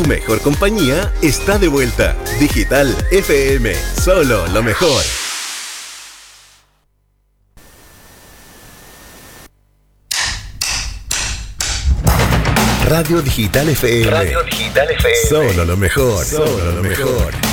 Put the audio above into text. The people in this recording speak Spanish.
Tu mejor compañía está de vuelta. Digital FM, solo lo mejor. Radio Digital FM. Radio Digital FM. Solo lo mejor. Solo lo mejor.